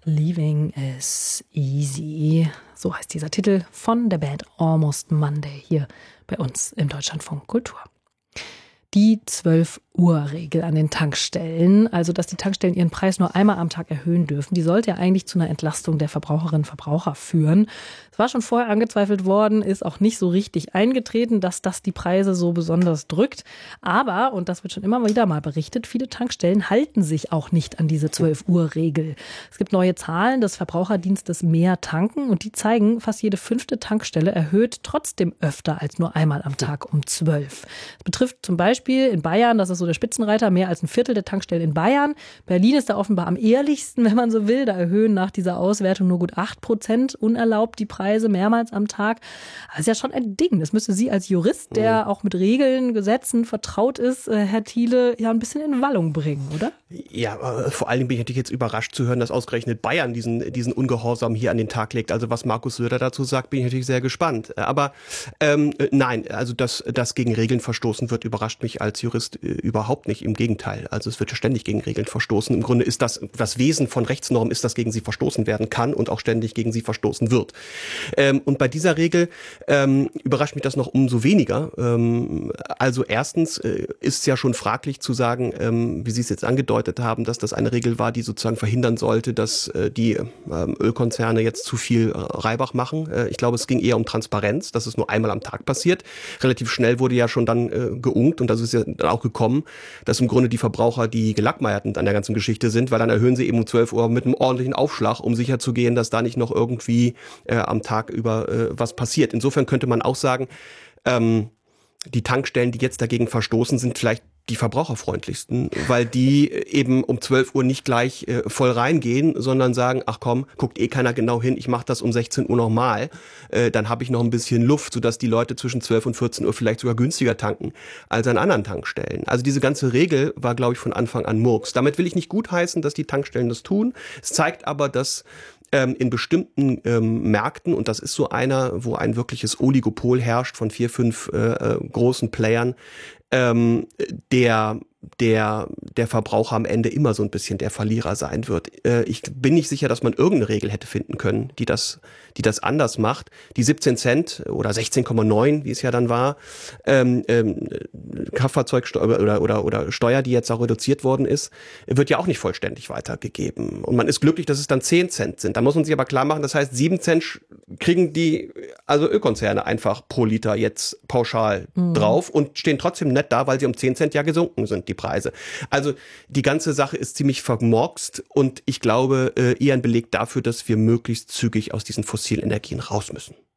Leaving is easy. So heißt dieser Titel von der Band Almost Monday hier bei uns im Deutschlandfunk Kultur. Die 12-Uhr-Regel an den Tankstellen, also dass die Tankstellen ihren Preis nur einmal am Tag erhöhen dürfen, die sollte ja eigentlich zu einer Entlastung der Verbraucherinnen und Verbraucher führen. Es war schon vorher angezweifelt worden, ist auch nicht so richtig eingetreten, dass das die Preise so besonders drückt. Aber, und das wird schon immer wieder mal berichtet, viele Tankstellen halten sich auch nicht an diese 12-Uhr-Regel. Es gibt neue Zahlen des Verbraucherdienstes Mehr Tanken und die zeigen, fast jede 5. Tankstelle erhöht trotzdem öfter als nur einmal am Tag um 12. Das betrifft zum Beispiel in Bayern, das ist so der Spitzenreiter, mehr als ein Viertel der Tankstellen in Bayern. Berlin ist da offenbar am ehrlichsten, wenn man so will. Da erhöhen nach dieser Auswertung nur gut 8% unerlaubt die Preise mehrmals am Tag. Das ist ja schon ein Ding. Das müsste Sie als Jurist, der auch mit Regeln, Gesetzen vertraut ist, Herr Thiele, ja ein bisschen in Wallung bringen, oder? Ja, vor allen Dingen bin ich natürlich jetzt überrascht zu hören, dass ausgerechnet Bayern diesen Ungehorsam hier an den Tag legt. Also was Markus Söder dazu sagt, bin ich natürlich sehr gespannt. Aber nein, also dass gegen Regeln verstoßen wird, überrascht mich als Jurist überhaupt nicht. Im Gegenteil. Also es wird ja ständig gegen Regeln verstoßen. Im Grunde ist das Wesen von Rechtsnormen, ist, dass gegen sie verstoßen werden kann und auch ständig gegen sie verstoßen wird. Und bei dieser Regel überrascht mich das noch umso weniger. Also erstens ist es ja schon fraglich zu sagen, wie Sie es jetzt angedeutet haben, dass das eine Regel war, die sozusagen verhindern sollte, dass die Ölkonzerne jetzt zu viel Reibach machen. Ich glaube, es ging eher um Transparenz, dass es nur einmal am Tag passiert. Relativ schnell wurde ja schon dann geunkt und das ist ja dann auch gekommen, dass im Grunde die Verbraucher die Gelackmeierten an der ganzen Geschichte sind, weil dann erhöhen sie eben um 12 Uhr mit einem ordentlichen Aufschlag, um sicherzugehen, dass da nicht noch irgendwie am Tag über was passiert. Insofern könnte man auch sagen, die Tankstellen, die jetzt dagegen verstoßen, sind vielleicht die verbraucherfreundlichsten, weil die eben um 12 Uhr nicht gleich voll reingehen, sondern sagen, ach komm, guckt eh keiner genau hin, ich mache das um 16 Uhr nochmal, dann habe ich noch ein bisschen Luft, sodass die Leute zwischen 12 und 14 Uhr vielleicht sogar günstiger tanken als an anderen Tankstellen. Also diese ganze Regel war, glaube ich, von Anfang an Murks. Damit will ich nicht gutheißen, dass die Tankstellen das tun. Es zeigt aber, dass in bestimmten Märkten, und das ist so einer, wo ein wirkliches Oligopol herrscht von 4, 5 großen Playern, der Verbraucher am Ende immer so ein bisschen der Verlierer sein wird. Ich bin nicht sicher, dass man irgendeine Regel hätte finden können, die das anders macht. Die 17 Cent oder 16,9, wie es ja dann war, Kraftfahrzeugsteuer oder Steuer, die jetzt auch reduziert worden ist, wird ja auch nicht vollständig weitergegeben. Und man ist glücklich, dass es dann 10 Cent sind. Da muss man sich aber klar machen, das heißt, 7 Cent kriegen die Ölkonzerne einfach pro Liter jetzt pauschal drauf und stehen trotzdem nett da, weil sie um 10 Cent ja gesunken sind, die Preise. Also die ganze Sache ist ziemlich vermurkst und ich glaube eher ein Beleg dafür, dass wir möglichst zügig aus diesen fossilen Energien raus müssen.